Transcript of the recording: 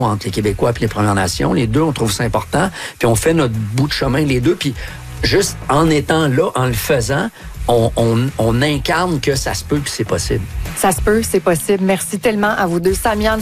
entre les Québécois et les Premières Nations. Les deux, on trouve ça important. Puis on fait notre bout de chemin, les deux. Puis juste en étant là, en le faisant, on incarne que ça se peut puis c'est possible. Ça se peut, c'est possible. Merci tellement à vous deux. Samian